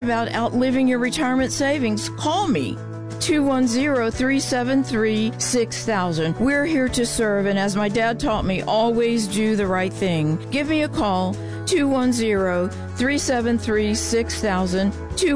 about outliving your retirement savings, call me. 210-373-6000. We're here to serve, and as my dad taught me, always do the right thing. Give me a call, 210-373-6000,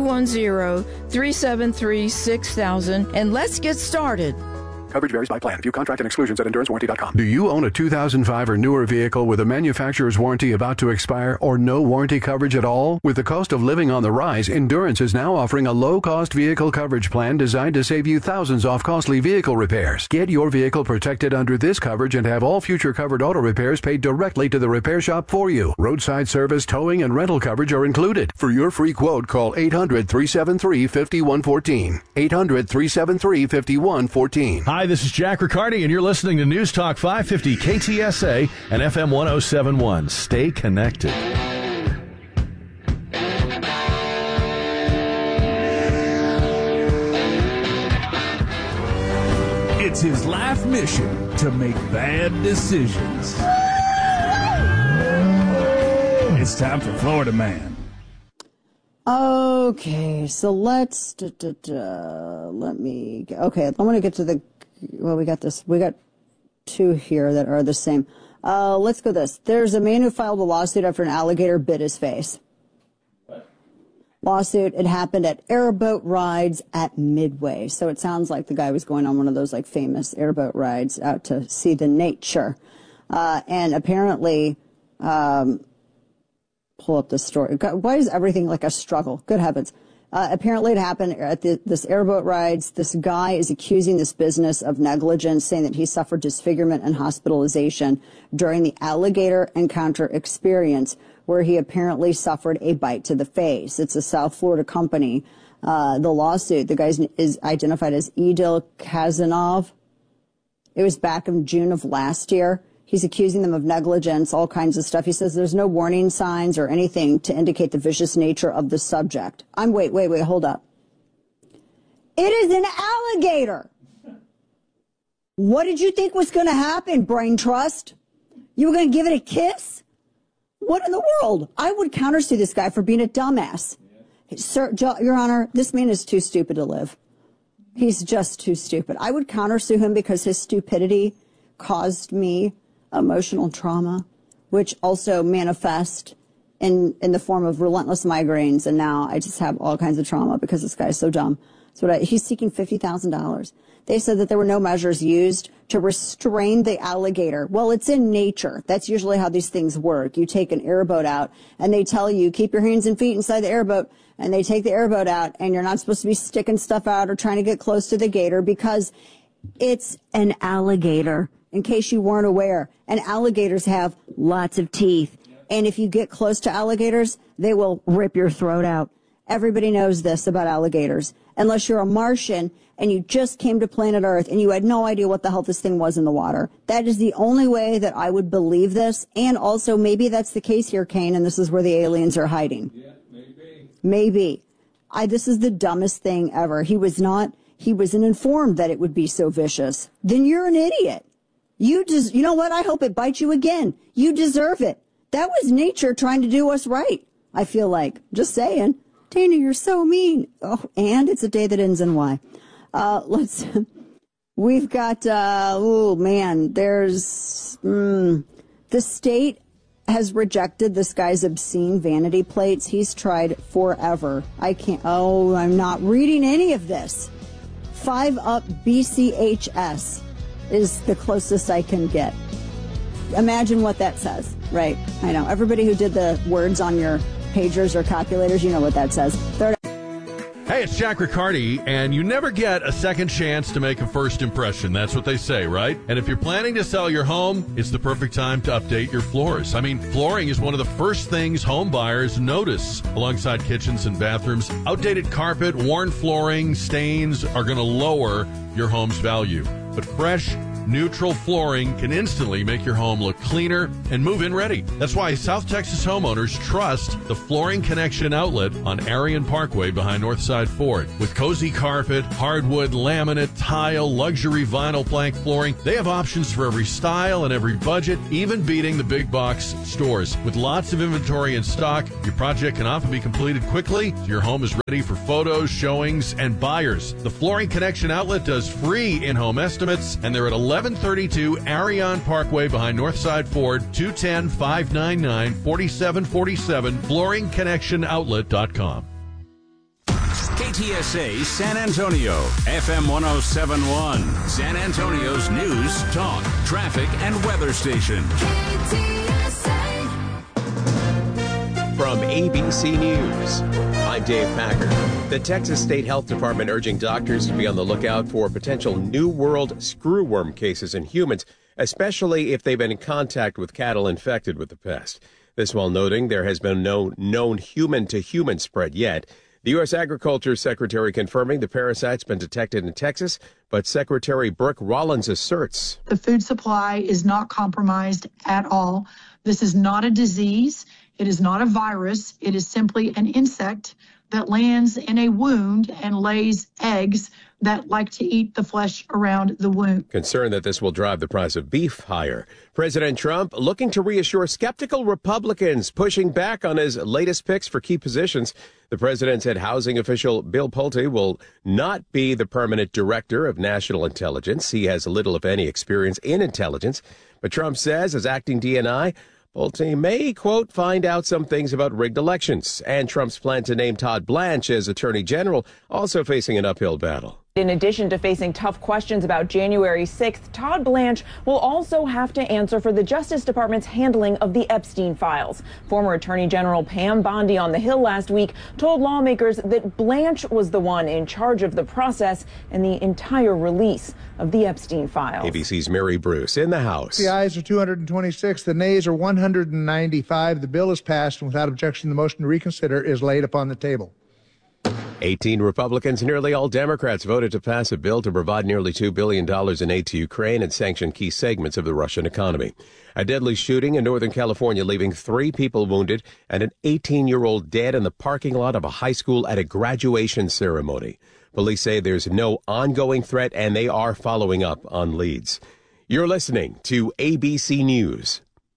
210-373-6000, and let's get started. Coverage varies by plan. View contract and exclusions at EnduranceWarranty.com. Do you own a 2005 or newer vehicle with a manufacturer's warranty about to expire or no warranty coverage at all? With the cost of living on the rise, Endurance is now offering a low-cost vehicle coverage plan designed to save you thousands off costly vehicle repairs. Get your vehicle protected under this coverage and have all future covered auto repairs paid directly to the repair shop for you. Roadside service, towing, and rental coverage are included. For your free quote, call 800-373-5114. 800-373-5114. Hi, this is Jack Riccardi, and you're listening to News Talk 550 KTSA and FM 1071. Stay connected. It's his life mission to make bad decisions. It's time for Florida Man. Okay, so let's let me. Okay, I want to get to the. Well, we got this. We got two here that are the same. Let's go this. There's a man who filed a lawsuit after an alligator bit his face. What? Lawsuit. It happened at airboat rides at Midway. So it sounds like the guy was going on one of those like famous airboat rides out to see the nature. And apparently, pull up the story. God, why is everything like a struggle? Good heavens. Apparently it happened at this airboat rides. This guy is accusing this business of negligence, saying that he suffered disfigurement and hospitalization during the alligator encounter experience, where he apparently suffered a bite to the face. It's a South Florida company. The lawsuit, the guy is identified as Edil Kazanov. It was back in June of last year. He's accusing them of negligence, all kinds of stuff. He says there's no warning signs or anything to indicate the vicious nature of the subject. Wait, hold up. It is an alligator. What did you think was going to happen, Brain Trust? You were going to give it a kiss? What in the world? I would countersue this guy for being a dumbass. Sir, Your Honor, this man is too stupid to live. He's just too stupid. I would countersue him because his stupidity caused me emotional trauma, which also manifest in the form of relentless migraines. And now I just have all kinds of trauma because this guy is so dumb. So he's seeking $50,000. They said that there were no measures used to restrain the alligator. Well, it's in nature. That's usually how these things work. You take an airboat out and they tell you, keep your hands and feet inside the airboat. And they take the airboat out and you're not supposed to be sticking stuff out or trying to get close to the gator because it's an alligator. In case you weren't aware, and alligators have lots of teeth. And if you get close to alligators, they will rip your throat out. Everybody knows this about alligators. Unless you're a Martian and you just came to planet Earth and you had no idea what the hell this thing was in the water. That is the only way that I would believe this. And also, maybe that's the case here, Kane, and this is where the aliens are hiding. Yeah, maybe. Maybe. This is the dumbest thing ever. He wasn't informed that it would be so vicious. Then you're an idiot. You know what? I hope it bites you again. You deserve it. That was nature trying to do us right. I feel like. Just saying. Dana, you're so mean. Oh, and it's a day that ends in Y. We've got, there's, the state has rejected this guy's obscene vanity plates. He's tried forever. I'm not reading any of this. 5-Up BCHS is the closest I can get. Imagine what that says, right? I know. Everybody who did the words on your pagers or calculators, you know what that says. Hey, it's Jack Riccardi, and you never get a second chance to make a first impression. That's what they say, right? And if you're planning to sell your home, it's the perfect time to update your floors. I mean, flooring is one of the first things home buyers notice alongside kitchens and bathrooms. Outdated carpet, worn flooring, stains are going to lower your home's value. But fresh, neutral flooring can instantly make your home look cleaner and move-in ready. That's why South Texas homeowners trust the Flooring Connection outlet on Arion Parkway behind Northside Ford. With cozy carpet, hardwood, laminate, tile, luxury vinyl plank flooring, they have options for every style and every budget, even beating the big box stores. With lots of inventory in stock, your project can often be completed quickly, so your home is ready for photos, showings, and buyers. The Flooring Connection outlet does free in-home estimates, and they're at 1132 Arion Parkway behind Northside Ford, 210-599-4747, flooringconnectionoutlet.com. KTSA San Antonio, FM 1071, San Antonio's news, talk, traffic, and weather station. KTSA. From ABC News, I'm Dave Packer. The Texas State Health Department urging doctors to be on the lookout for potential New World screwworm cases in humans, especially if they've been in contact with cattle infected with the pest. This while noting there has been no known human-to-human spread yet. The U.S. Agriculture Secretary confirming the parasite's been detected in Texas, but Secretary Brooke Rollins asserts the food supply is not compromised at all. This is not a disease. It is not a virus. It is simply an insect that lands in a wound and lays eggs that like to eat the flesh around the wound. Concerned that this will drive the price of beef higher. President Trump looking to reassure skeptical Republicans, pushing back on his latest picks for key positions. The president said housing official Bill Pulte will not be the permanent director of national intelligence. He has little, if any, experience in intelligence. But Trump says, as acting DNI, Pulte may, quote, find out some things about rigged elections. And Trump's plan to name Todd Blanche as Attorney General also facing an uphill battle. In addition to facing tough questions about January 6th, Todd Blanche will also have to answer for the Justice Department's handling of the Epstein files. Former Attorney General Pam Bondi on the Hill last week told lawmakers that Blanche was the one in charge of the process and the entire release of the Epstein files. ABC's Mary Bruce in the House. The ayes are 226, the nays are 195. The bill is passed, and without objection, the motion to reconsider is laid upon the table. 18 Republicans, nearly all Democrats, voted to pass a bill to provide nearly $2 billion in aid to Ukraine and sanction key segments of the Russian economy. A deadly shooting in Northern California, leaving 3 people wounded and an 18-year-old dead in the parking lot of a high school at a graduation ceremony. Police say there's no ongoing threat, and they are following up on leads. You're listening to ABC News.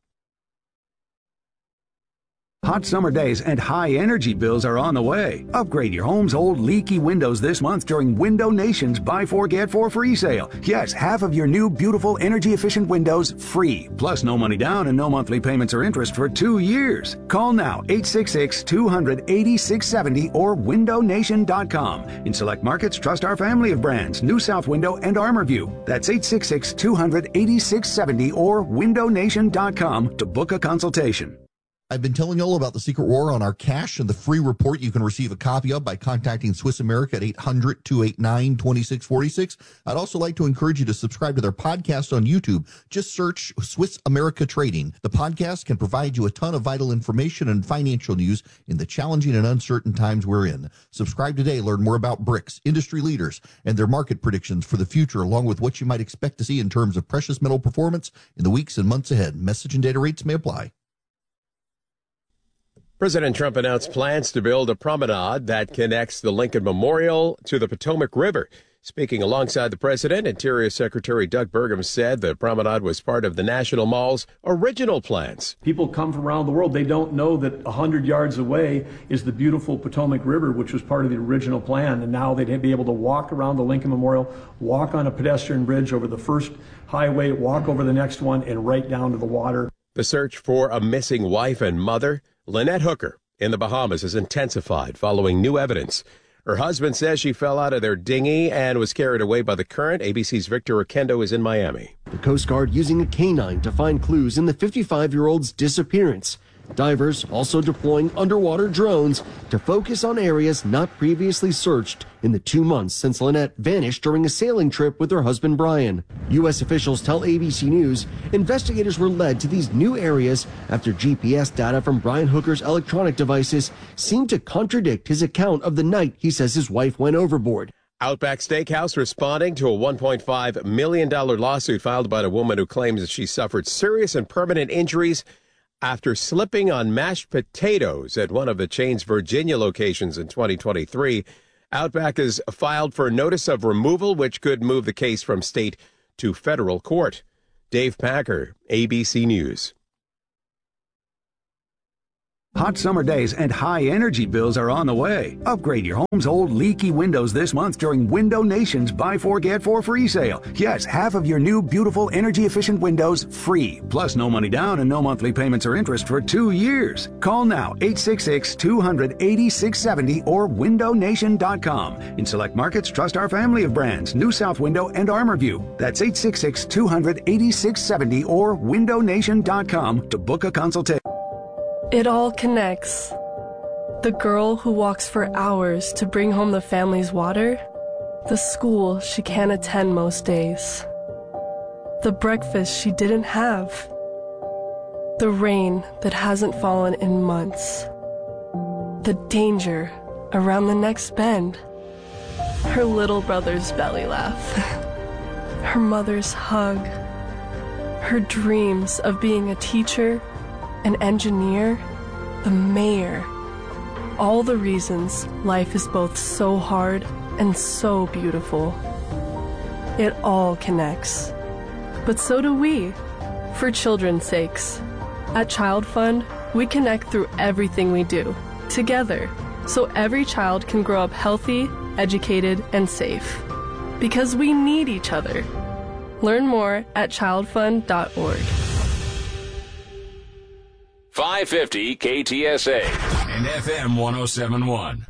Hot summer days and high energy bills are on the way. Upgrade your home's old leaky windows this month during Window Nation's Buy 4 Get 4 free sale. Yes, half of your new beautiful energy efficient windows free. Plus no money down and no monthly payments or interest for 2 years. Call now 866-200-8670 or windownation.com. In select markets, trust our family of brands, New South Window and ArmorView. That's 866-200-8670 or windownation.com to book a consultation. I've been telling you all about the Secret War on our cash and the free report you can receive a copy of by contacting Swiss America at 800-289-2646. I'd also like to encourage you to subscribe to their podcast on YouTube. Just search Swiss America Trading. The podcast can provide you a ton of vital information and financial news in the challenging and uncertain times we're in. Subscribe today. Learn more about BRICS, industry leaders, and their market predictions for the future, along with what you might expect to see in terms of precious metal performance in the weeks and months ahead. Message and data rates may apply. President Trump announced plans to build a promenade that connects the Lincoln Memorial to the Potomac River. Speaking alongside the president, Interior Secretary Doug Burgum said the promenade was part of the National Mall's original plans. People come from around the world. They don't know that 100 yards away is the beautiful Potomac River, which was part of the original plan. And now they'd be able to walk around the Lincoln Memorial, walk on a pedestrian bridge over the first highway, walk over the next one, and right down to the water. The search for a missing wife and mother, Lynette Hooker, in the Bahamas, has intensified following new evidence. Her husband says she fell out of their dinghy and was carried away by the current. ABC's Victor Oquendo is in Miami. The Coast Guard using a canine to find clues in the 55-year-old's disappearance. Divers also deploying underwater drones to focus on areas not previously searched in the 2 months since Lynette vanished during a sailing trip with her husband Brian. U.S. officials tell ABC News investigators were led to these new areas after GPS data from Brian Hooker's electronic devices seemed to contradict his account of the night he says his wife went overboard. Outback Steakhouse responding to a $1.5 million lawsuit filed by a woman who claims that she suffered serious and permanent injuries after slipping on mashed potatoes at one of the chain's Virginia locations in 2023. Outback has filed for a notice of removal, which could move the case from state to federal court. Dave Packer, ABC News. Hot summer days and high energy bills are on the way. Upgrade your home's old leaky windows this month during Window Nation's Buy 4 Get 4 free sale. Yes, half of your new beautiful energy efficient windows free. Plus no money down and no monthly payments or interest for 2 years. Call now 866-200-8670 or windownation.com. In select markets, trust our family of brands, New South Window and ArmorView. That's 866-200-8670 or windownation.com to book a consultation. It all connects. The girl who walks for hours to bring home the family's water, the school she can't attend most days, the breakfast she didn't have, the rain that hasn't fallen in months, the danger around the next bend, her little brother's belly laugh, her mother's hug, her dreams of being a teacher, an engineer, the mayor. All the reasons life is both so hard and so beautiful. It all connects. But so do we, for children's sakes. At Child Fund, we connect through everything we do, together, so every child can grow up healthy, educated, and safe. Because we need each other. Learn more at childfund.org. 550 KTSA and FM 1071.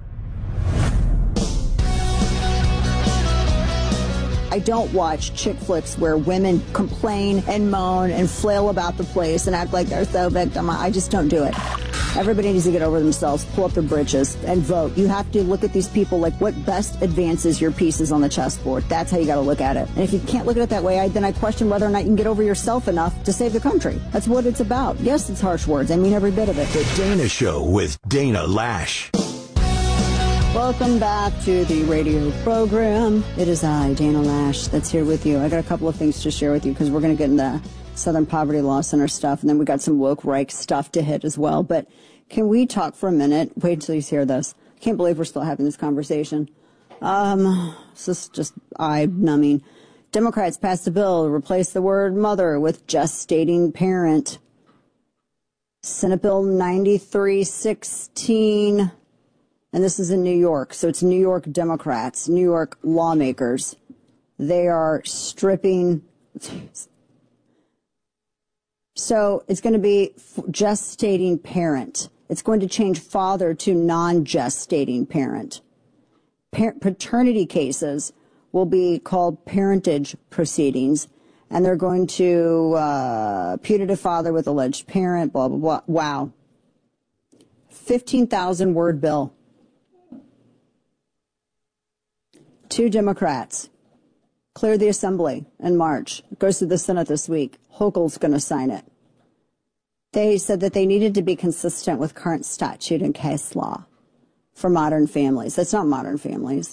I don't watch chick flicks where women complain and moan and flail about the place and act like they're so victimized. I just don't do it. Everybody needs to get over themselves, pull up their britches, and vote. You have to look at these people like what best advances your pieces on the chessboard. That's how you got to look at it. And if you can't look at it that way, then I question whether or not you can get over yourself enough to save the country. That's what it's about. Yes, it's harsh words. I mean every bit of it. The Dana Show with Dana Lash. Welcome back to the radio program. It is I, Dana Lash, that's here with you. I got a couple of things to share with you because we're going to get into Southern Poverty Law Center stuff, and then we got some woke Reich stuff to hit as well. But can we talk for a minute? Wait until you hear this. I can't believe we're still having this conversation. This is just eye-numbing. Democrats passed a bill to replace the word mother with gestating parent. Senate Bill 9316, and this is in New York. So it's New York Democrats, New York lawmakers. They are stripping... So it's going to be gestating parent. It's going to change father to non-gestating parent. Paternity cases will be called parentage proceedings, and they're going to putative father with alleged parent, blah, blah, blah. Wow. 15,000 word bill. 2 Democrats clear the assembly in March. It goes to the Senate this week. Hochul's going to sign it. They said that they needed to be consistent with current statute and case law for modern families. That's not modern families.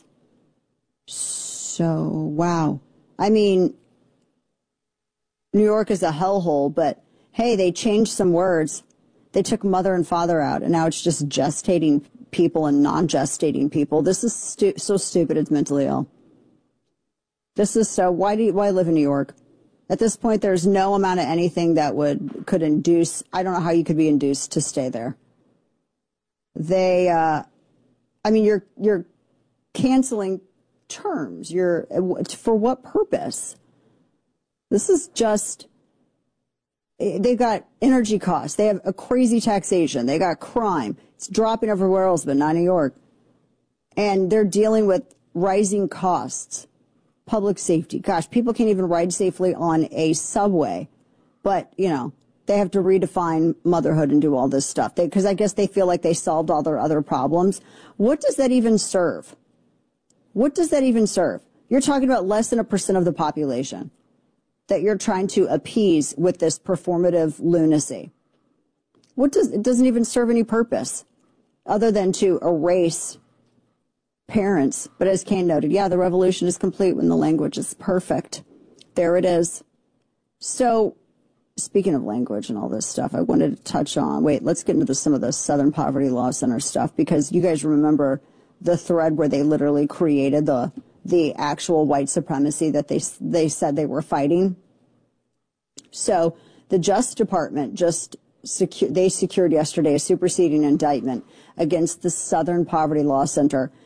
So, wow. I mean, New York is a hellhole, but hey, they changed some words. They took mother and father out, and now it's just gestating people and non-gestating people. This is so stupid, it's mentally ill. This is so, why live in New York? At this point, there's no amount of anything that could induce, I don't know how you could be induced to stay there. They, you're canceling terms. For what purpose? This is just, they've got energy costs. They have a crazy taxation. They got crime. It's dropping everywhere else, but not New York. And they're dealing with rising costs. Public safety. Gosh, people can't even ride safely on a subway. But, they have to redefine motherhood and do all this stuff. Because I guess they feel like they solved all their other problems. What does that even serve? What does that even serve? You're talking about less than 1% of the population that you're trying to appease with this performative lunacy. It doesn't even serve any purpose other than to erase parents. But as Kane noted, yeah, the revolution is complete when the language is perfect. There it is. So, speaking of language and all this stuff, I wanted to touch on, let's get into some of the Southern Poverty Law Center stuff, because you guys remember the thread where they literally created the actual white supremacy that they said they were fighting. So the Justice Department secured yesterday a superseding indictment against the Southern Poverty Law Center.